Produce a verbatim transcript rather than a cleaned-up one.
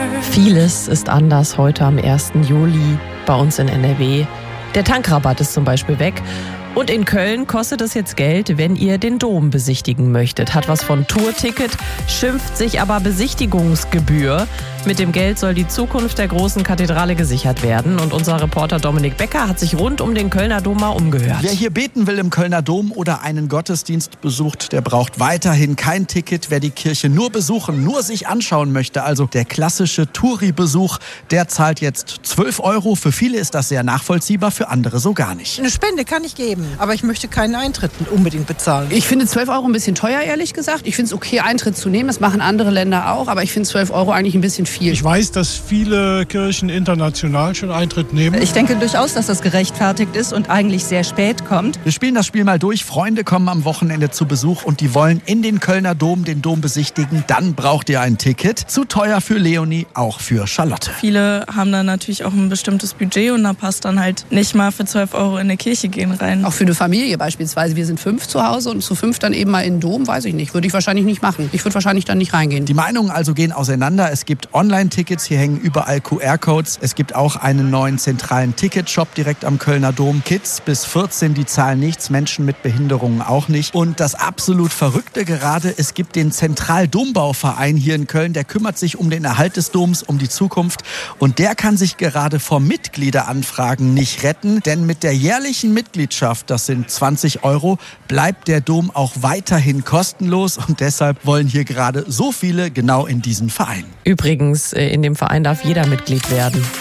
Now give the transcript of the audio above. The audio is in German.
Vieles ist anders heute am ersten Juli bei uns in N R W. Der Tankrabatt ist zum Beispiel weg. Und in Köln kostet es jetzt Geld, wenn ihr den Dom besichtigen möchtet. Hat was von Tourticket, schimpft sich aber Besichtigungsgebühr. Mit dem Geld soll die Zukunft der großen Kathedrale gesichert werden. Und unser Reporter Dominik Becker hat sich rund um den Kölner Dom mal umgehört. Wer hier beten will im Kölner Dom oder einen Gottesdienst besucht, der braucht weiterhin kein Ticket. Wer die Kirche nur besuchen, nur sich anschauen möchte, also der klassische Touri-Besuch, der zahlt jetzt zwölf Euro. Für viele ist das sehr nachvollziehbar, für andere so gar nicht. Eine Spende kann ich geben, aber ich möchte keinen Eintritt unbedingt bezahlen. Ich finde zwölf Euro ein bisschen teuer, ehrlich gesagt. Ich finde es okay, Eintritt zu nehmen. Das machen andere Länder auch, aber ich finde zwölf Euro eigentlich ein bisschen viel. Ich weiß, dass viele Kirchen international schon Eintritt nehmen. Ich denke durchaus, dass das gerechtfertigt ist und eigentlich sehr spät kommt. Wir spielen das Spiel mal durch. Freunde kommen am Wochenende zu Besuch und die wollen in den Kölner Dom den Dom besichtigen. Dann braucht ihr ein Ticket. Zu teuer für Leonie, auch für Charlotte. Viele haben dann natürlich auch ein bestimmtes Budget und da passt dann halt nicht mal für zwölf Euro in eine Kirche gehen rein. Auch für eine Familie beispielsweise. Wir sind fünf zu Hause und zu fünf dann eben mal in den Dom, weiß ich nicht. Würde ich wahrscheinlich nicht machen. Ich würde wahrscheinlich dann nicht reingehen. Die Meinungen also gehen auseinander. Es gibt Online-Tickets, hier hängen überall Q R-Codes. Es gibt auch einen neuen zentralen Ticketshop direkt am Kölner Dom. Kids bis vierzehn, die zahlen nichts, Menschen mit Behinderungen auch nicht. Und das absolut Verrückte gerade, es gibt den Zentraldombauverein hier in Köln, der kümmert sich um den Erhalt des Doms, um die Zukunft. Und der kann sich gerade vor Mitgliederanfragen nicht retten, denn mit der jährlichen Mitgliedschaft, das sind zwanzig Euro, bleibt der Dom auch weiterhin kostenlos und deshalb wollen hier gerade so viele genau in diesen Verein. Übrigens, in dem Verein darf jeder Mitglied werden.